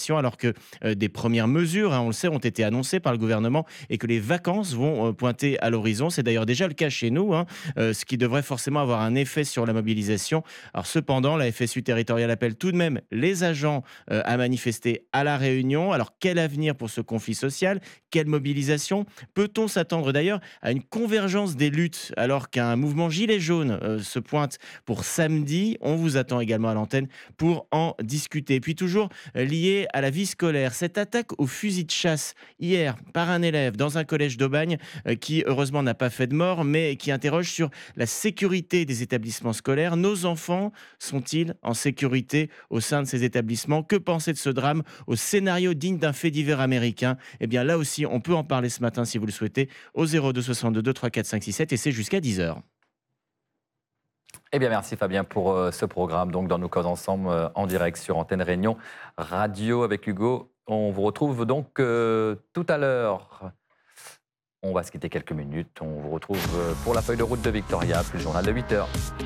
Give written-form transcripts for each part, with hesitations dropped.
mobilisation alors que des premières mesures, on le sait, ont été annoncées par le gouvernement et que les vacances vont pointer à l'horizon. C'est d'ailleurs déjà le cas chez nous, ce qui devrait forcément avoir un effet sur la mobilisation. Alors cependant, la FSU territoriale appelle tout de même les agents à manifester à La Réunion. Alors quel avenir pour ce conflit social? Quelle mobilisation? Peut-on s'attendre d'ailleurs à une convergence des luttes alors qu'un mouvement gilet jaune se pointe pour samedi? On vous attend également à l'antenne pour en discuter. Et puis toujours lié à la vie scolaire, cette attaque au fusil de chasse hier par un élève dans un collège d'Aubagne qui heureusement n'a pas fait de mort mais qui interroge sur la sécurité des établissements scolaires. Nos enfants sont-ils en sécurité au sein de ces établissements? Que penser de ce drame au scénario digne d'un fait divers américain? Eh bien là aussi, on peut en parler ce matin si vous le souhaitez au 02 62 3 4 5 6 7 et c'est jusqu'à 10h. Eh bien, merci Fabien pour ce programme. Donc, dans Nous causes ensemble, en direct sur Antenne Réunion Radio avec Hugo. On vous retrouve donc tout à l'heure. On va se quitter quelques minutes. On vous retrouve pour la feuille de route de Victoria, puis le journal de 8h.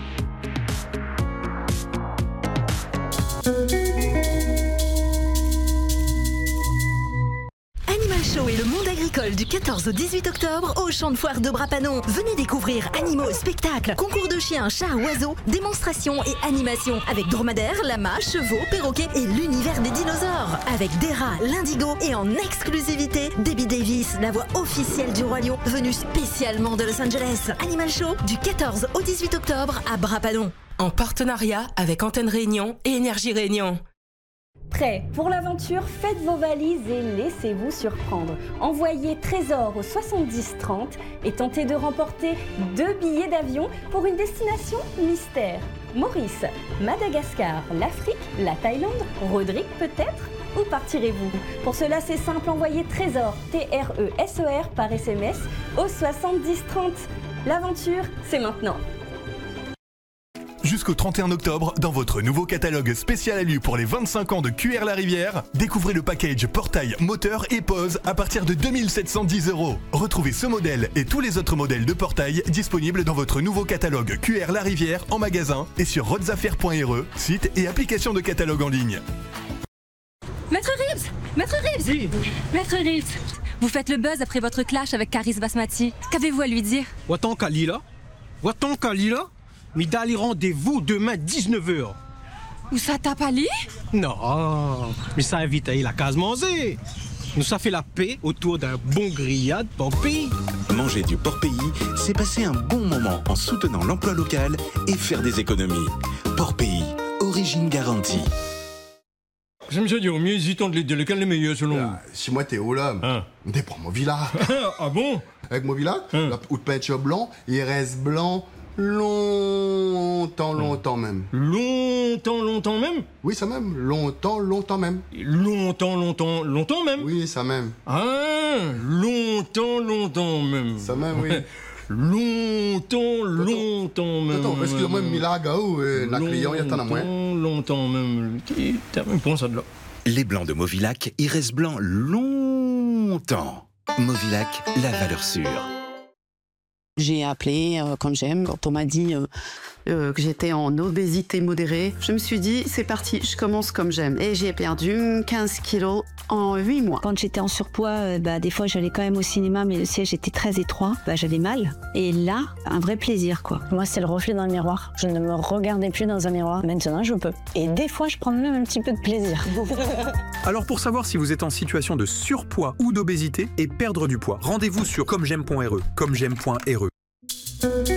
Animal Show et le monde agricole du 14 au 18 octobre au champ de foire de Brapanon. Venez découvrir animaux, spectacles, concours de chiens, chats, oiseaux, démonstrations et animations avec dromadaires, lamas, chevaux, perroquets et l'univers des dinosaures. Avec des rats, l'indigo et en exclusivité, Debbie Davis, la voix officielle du Roi Lion, venue spécialement de Los Angeles. Animal Show du 14 au 18 octobre à Brapanon. En partenariat avec Antenne Réunion et Énergie Réunion. Prêt pour l'aventure? Faites vos valises et laissez-vous surprendre. Envoyez Trésor au 7030 et tentez de remporter 2 billets d'avion pour une destination mystère. Maurice, Madagascar, l'Afrique, la Thaïlande, Rodrigue peut-être? Où partirez-vous? Pour cela, c'est simple, envoyez Trésor, T-R-E-S-E-R par SMS au 7030. L'aventure, c'est maintenant. Jusqu'au 31 octobre, dans votre nouveau catalogue spécial alu pour les 25 ans de QR La Rivière, découvrez le package portail, moteur et pose à partir de 2 710 €. Retrouvez ce modèle et tous les autres modèles de portail disponibles dans votre nouveau catalogue QR La Rivière en magasin et sur rodsaffaires.re, site et application de catalogue en ligne. Maître Reeves! Maître Reeves! Oui. Maître Reeves! Vous faites le buzz après votre clash avec Karis Basmati. Qu'avez-vous à lui dire? Watan Kalila? Mais d'aller rendez-vous demain 19h. Où ça tape Ali? Non, mais ça invite à la case manger. Nous, ça fait la paix autour d'un bon grillade porc pays. Manger du porc pays, c'est passer un bon moment en soutenant l'emploi local et faire des économies. Porc pays, origine garantie. Je me suis dit, au mieux hésitons de l'aider. Lequel est le meilleur selon vous? Si moi t'es haut là, on prend Movila. Ah bon? Avec Movila, ou de peinture blanc, il reste blanc longtemps même. Longtemps même? Oui, ça même. Longtemps même. Longtemps même? Oui, ça même. Ah, longtemps même. Ça même, oui. Longtemps même. Attends, excuse-moi, Milagao, la client, il y a tant à moins. Longtemps même. T'as même pensé de là. Les blancs de Movilac, ils restent blancs longtemps. Movilac, la valeur sûre. J'ai appelé comme j'aime. Quand on m'a dit que j'étais en obésité modérée, je me suis dit, c'est parti, je commence comme j'aime. Et j'ai perdu 15 kilos en 8 mois. Quand j'étais en surpoids, des fois j'allais quand même au cinéma, mais le siège était très étroit. J'avais mal. Et là, un vrai plaisir, quoi. Moi, c'est le reflet dans le miroir. Je ne me regardais plus dans un miroir. Maintenant, je peux. Et des fois, je prends même un petit peu de plaisir. Alors, pour savoir si vous êtes en situation de surpoids ou d'obésité et perdre du poids, rendez-vous sur commej'aime.re. Commej'aime.re.